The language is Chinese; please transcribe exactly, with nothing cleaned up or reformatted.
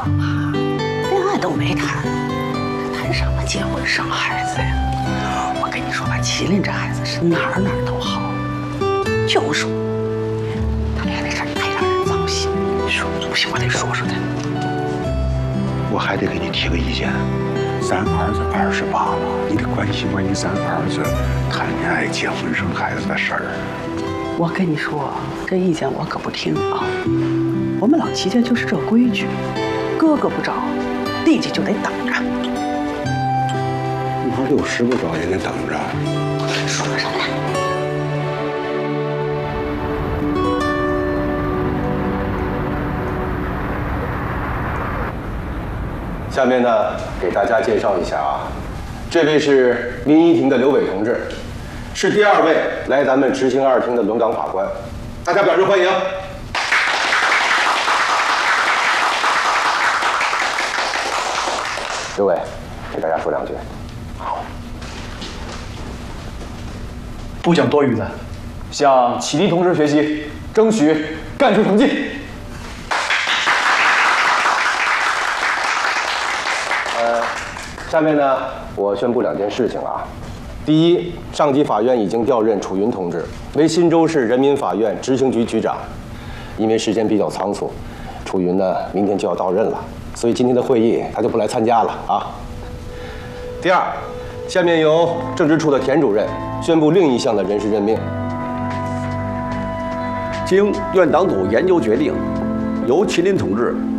嘛，恋爱都没谈，谈什么结婚生孩子呀？我跟你说吧，麒麟这孩子是哪儿哪儿都好，就说他俩那事儿太让人糟心。说不行，我得说说他。 我还得给你提个意见，咱儿子二十八了，你得关心关心咱儿子谈恋爱、结婚、生孩子的事儿。 我跟你说，这意见我可不听啊。我们老齐家就是这规矩，哥哥不着，弟弟就得等着。 那六十不着也得等着。 说什么呀？ 下面呢，给大家介绍一下啊，这位是民一庭的刘伟同志，是第二位来咱们执行二庭的轮岗法官，大家表示欢迎。刘伟，给大家说两句。好。 不讲多余的，向启迪同志学习，争取干出成绩。 呃，下面呢，我宣布两件事情啊。第一，上级法院已经调任楚云同志为新州市人民法院执行局局长，因为时间比较仓促，楚云呢明天就要到任了，所以今天的会议他就不来参加了啊。第二，下面由政治处的田主任宣布另一项的人事任命。 经院党组研究决定，由麒麟同志